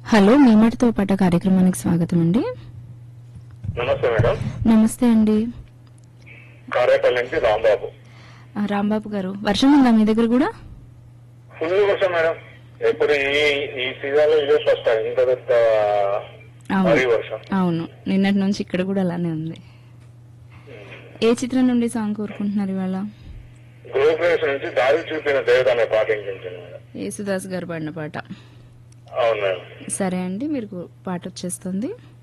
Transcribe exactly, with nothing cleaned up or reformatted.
Hello, మీ మాటతో పాటు కార్యక్రమానికి స్వాగతం అండి. నమస్తే మేడం. నమస్తే అండి. కారేపల్లి నుంచి రాంబాబు. ఆ, రాంబాబు గారు, వర్షం ఉందా మీ దగ్గర కూడా? ఫుల్ వర్షం మేడం. ఎప్పుడు ఈ ఈ సీజన్ లో ఇదే ఫస్ట్ టైం ఇంత పెద్ద భారీ వర్షం. అవును, నిన్నటి నుంచి ఇక్కడ కూడా అలానే ఉంది. ఏ చిత్రం నుండి సాంగ్ కోరుకుంటున్నారు ఇవాళ? గృహప్రవేశం నుంచి దారి చూపిన దేవత అనే పాట వినిపించింది మేడం. యేసుదాస్ గారు పాడిన పాట. అవును మేడం. సరే అండి, మీరు పాట వచ్చేస్తుంది.